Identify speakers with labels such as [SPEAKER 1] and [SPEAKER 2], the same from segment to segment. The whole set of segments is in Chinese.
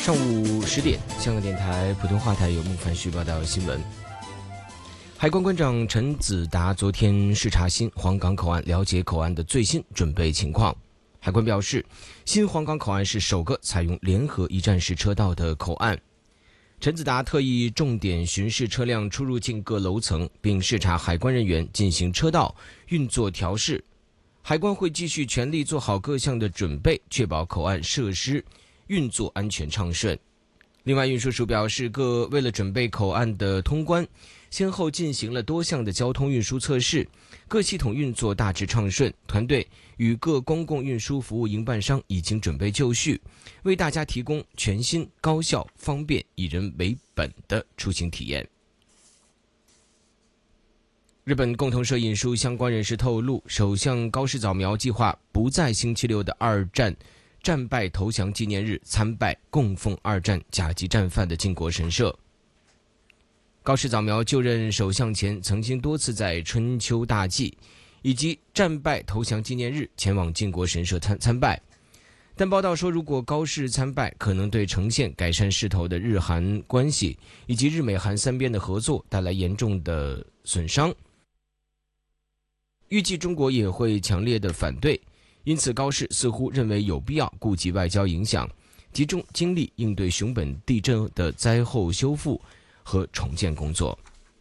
[SPEAKER 1] 上午10点，香港电台普通话台由孟凡旭报道新闻。海关关长陈子达昨天视察新皇岗口岸，了解口岸的最新准备情况。海关表示，新皇岗口岸是首个采用联合一站式车道的口岸。陈子达特意重点巡视车辆出入境各楼层，并视察海关人员进行车道运作调试。海关会继续全力做好各项的准备，确保口岸设施运作安全畅顺。另外，运输署表示，为了准备口岸的通关，先后进行了多项的交通运输测试，各系统运作大致畅顺。团队与各公共运输服务营办商已经准备就绪，为大家提供全新、高效、方便、以人为本的出行体验。日本共同社引述相关人士透露，首相高市早苗计划不在星期六的二战战败投降纪念日参拜供奉二战甲级战犯的靖国神社。高市早苗就任首相前，曾经多次在春秋大祭以及战败投降纪念日前往靖国神社参拜，但报道说，如果高市参拜，可能对呈现改善势头的日韩关系以及日美韩三边的合作带来严重的损伤。预计中国也会强烈的反对，因此高市似乎认为有必要顾及外交影响，集中精力应对熊本地震的灾后修复和重建工作。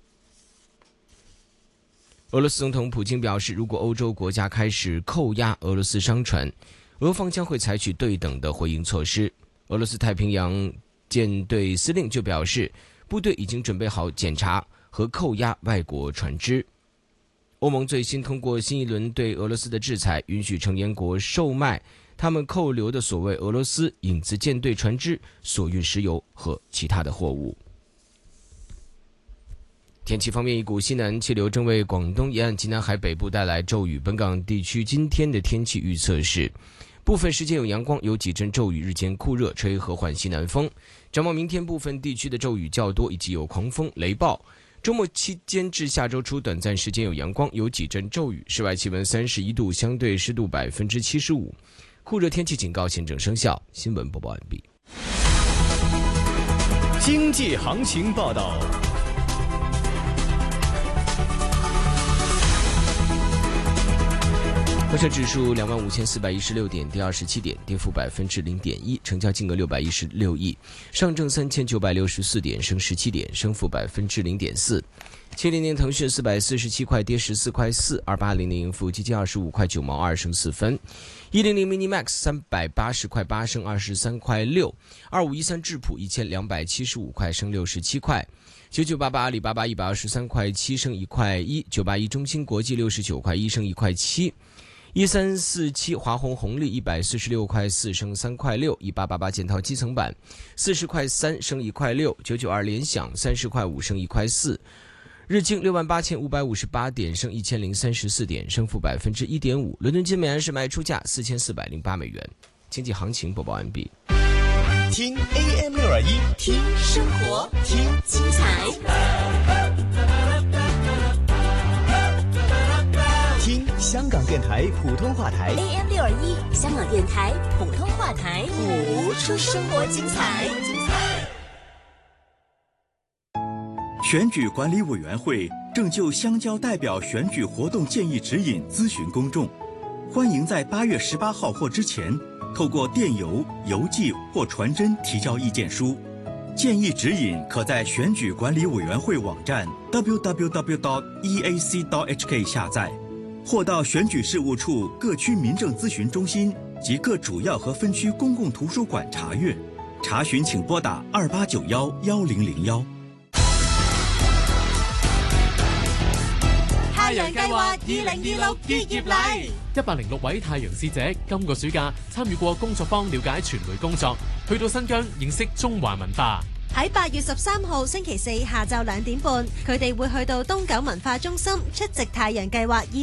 [SPEAKER 1] 俄罗斯总统普京表示，如果欧洲国家开始扣押俄罗斯商船，俄方将会采取对等的回应措施。俄罗斯太平洋舰队司令就表示，部队已经准备好检查和扣押外国船只。欧盟最新通过新一轮对俄罗斯的制裁，允许成员国售卖他们扣留的所谓俄罗斯影子舰队船只所运石油和其他的货物。天气方面，一股西南气流正为广东沿岸及南海北部带来骤雨。本港地区今天的天气预测是，部分时间有阳光，有几阵骤雨，日间酷热，吹和缓西南风。展望明天，部分地区的骤雨较多，以及有狂风雷暴。周末期间至下周初，短暂时间有阳光，有几阵骤雨。室外气温31度，相对湿度75%。酷热天气警告现正生效。新闻播报完毕。
[SPEAKER 2] 经济行情报道。
[SPEAKER 1] 恒生指数25,416点，跌27点，跌幅0.1%，成交金额616亿。上证3964点，升17点，升幅0.4%。700腾讯447块，跌14块4。2800富基金25块9毛2，升4分。100 Minimax 380块8，升23块6。2513智普1275块，升67块。9988阿里巴巴123块7，升1块1。981中芯国际69块1，升1块7。1347华虹红利146块4，升3块6。1888建滔基层板40块3，升1块6。992联想30块5，升1块4。日经68558点，升1034点，升幅1.5%。伦敦金每安士卖出价4408美元。经济行情播报完毕。
[SPEAKER 2] 听 AM621，
[SPEAKER 3] 听生活，听精彩，
[SPEAKER 2] 听香港电台普通话台
[SPEAKER 3] AM621， 香港电台普通话台，谱出生活精彩。
[SPEAKER 4] 选举管理委员会正就乡郊代表选举活动建议指引咨询公众，欢迎在8月18号或之前透过电邮、邮寄或传真提交意见书。建议指引可在选举管理委员会网站 www.eac.hk 下载，或到选举事务处各区民政咨询中心及各主要和分区公共图书馆查阅。查询请拨打28911001。
[SPEAKER 5] 太陽計劃2026結業禮，106位太陽使者今個暑假參與過工作坊了解傳媒工作，去到新疆認識中華文化。
[SPEAKER 6] 喺8月13號星期四下晝2點半，佢哋會去到東九文化中心出席太陽計劃